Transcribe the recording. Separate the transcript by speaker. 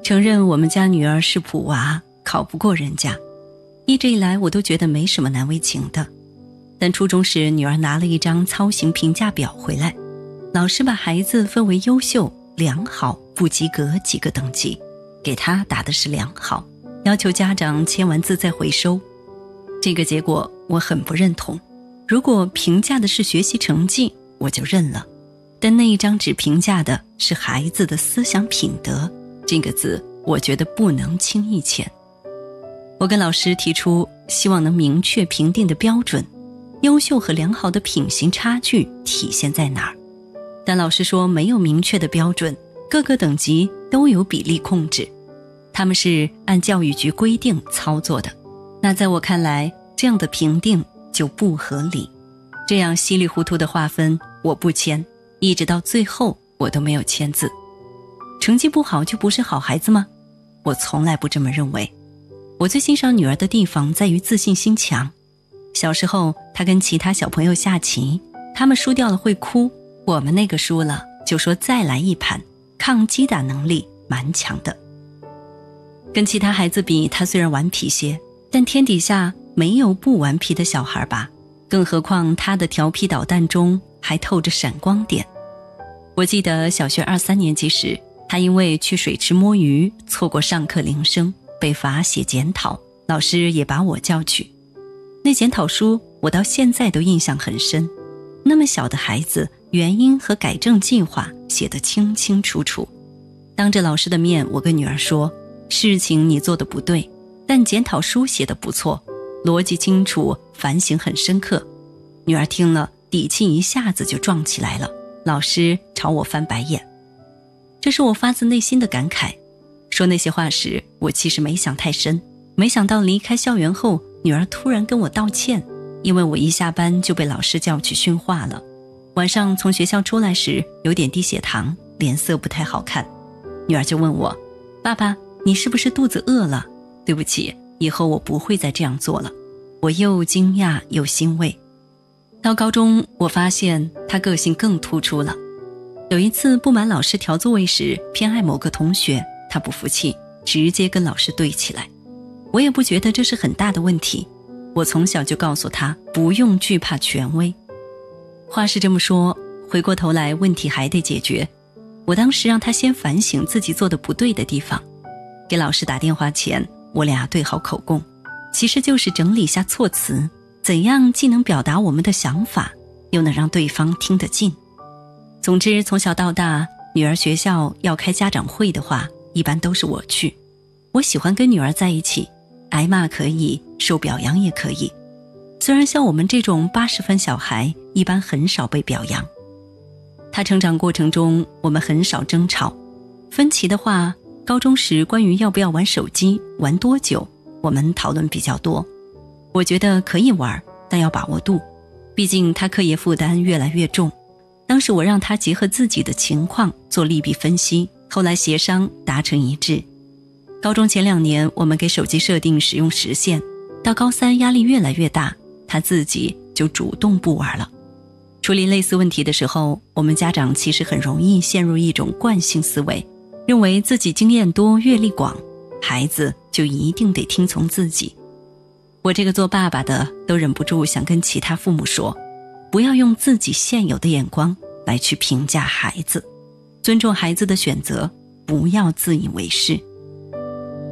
Speaker 1: 承认我们家女儿是普娃，考不过人家，一直以来我都觉得没什么难为情的。但初中时女儿拿了一张操行评价表回来，老师把孩子分为优秀、良好、不及格几个等级，给她打的是良好，要求家长签完字再回收。这个结果我很不认同，如果评价的是学习成绩我就认了，但那一张纸评价的是孩子的思想品德，这个字我觉得不能轻易签。我跟老师提出希望能明确评定的标准，优秀和良好的品行差距体现在哪儿？但老师说没有明确的标准，各个等级都有比例控制，他们是按教育局规定操作的。那在我看来，这样的评定就不合理，这样稀里糊涂的划分我不签，一直到最后我都没有签字。成绩不好就不是好孩子吗？我从来不这么认为。我最欣赏女儿的地方在于自信心强。小时候她跟其他小朋友下棋，他们输掉了会哭，我们那个输了就说再来一盘，抗击打能力蛮强的。跟其他孩子比，她虽然顽皮些，但天底下没有不顽皮的小孩吧，更何况她的调皮捣蛋中还透着闪光点。我记得小学2、3年级时，她因为去水池摸鱼错过上课铃声，被罚写检讨，老师也把我叫去。那检讨书我到现在都印象很深，那么小的孩子，原因和改正计划写得清清楚楚。当着老师的面，我跟女儿说，事情你做得不对，但检讨书写得不错，逻辑清楚，反省很深刻。女儿听了，底气一下子就壮起来了，老师朝我翻白眼。这是我发自内心的感慨。说那些话时，我其实没想太深，没想到离开校园后，女儿突然跟我道歉，因为我一下班就被老师叫去训话了。晚上从学校出来时有点低血糖，脸色不太好看。女儿就问我，爸爸，你是不是肚子饿了？对不起，以后我不会再这样做了。我又惊讶又欣慰。到高中，我发现她个性更突出了。有一次不满老师调座位时偏爱某个同学，她不服气，直接跟老师对起来。我也不觉得这是很大的问题，我从小就告诉她不用惧怕权威。话是这么说，回过头来问题还得解决。我当时让她先反省自己做的不对的地方。给老师打电话前，我俩对好口供，其实就是整理下措辞，怎样既能表达我们的想法，又能让对方听得进。总之从小到大，女儿学校要开家长会的话，一般都是我去。我喜欢跟女儿在一起，挨骂可以，受表扬也可以。虽然像我们这种80分小孩一般很少被表扬。她成长过程中我们很少争吵，分歧的话，高中时关于要不要玩手机，玩多久，我们讨论比较多。我觉得可以玩，但要把握度，毕竟她课业负担越来越重。当时我让她结合自己的情况做利弊分析，后来协商达成一致。高中前2年我们给手机设定使用时限，到高3压力越来越大，她自己就主动不玩了。处理类似问题的时候，我们家长其实很容易陷入一种惯性思维，认为自己经验多阅历广，孩子就一定得听从自己。我这个做爸爸的都忍不住想跟其他父母说，不要用自己现有的眼光来去评价孩子，尊重孩子的选择，不要自以为是。